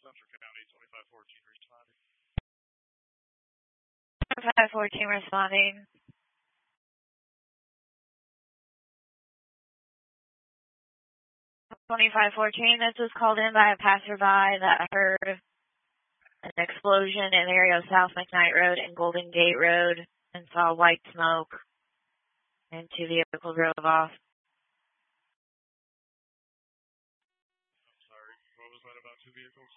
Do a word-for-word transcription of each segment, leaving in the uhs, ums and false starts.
twenty-five fourteen responding. twenty-five fourteen, this was called in by a passerby that heard an explosion in the area of South McKnight Road and Golden Gate Road and saw white smoke and two vehicles drove off. I'm sorry, what was that about two vehicles?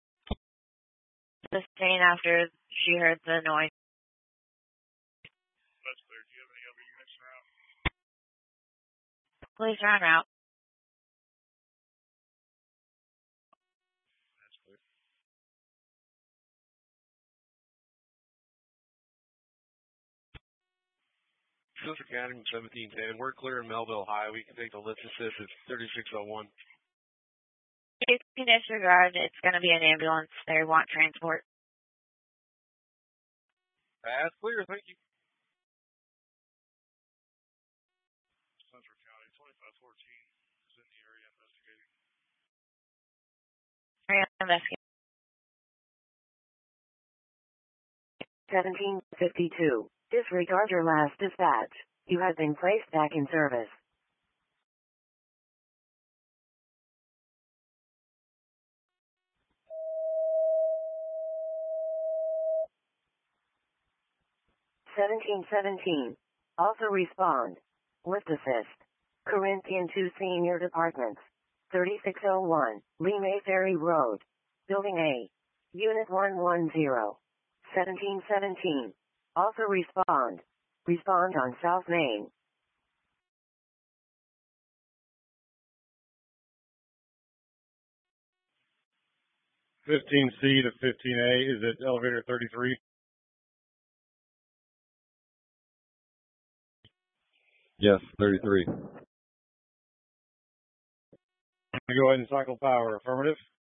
The scene after she heard the noise. That's clear. Do you have any other units en route? Police are en route. That's clear. Central Academy seventeen ten. We're clear in Melville High. We can take the lift assist at thirty-six oh one. You can disregard. It's going to be an ambulance. They want transport. That's clear. Thank you. Central County twenty-five fourteen is in the area investigating. Area investigating. seventeen fifty-two. Disregard your last dispatch. You have been placed back in service. seventeen seventeen. Also respond. Lift assist. Corinthian two Senior Departments. thirty-six oh one, Lee Mayferry Road. Building A. Unit one one zero. seventeen seventeen. Also respond. Respond on South Main. fifteen C to fifteen A, is it elevator thirty-three? Yes, thirty-three. Go ahead and cycle power. Affirmative.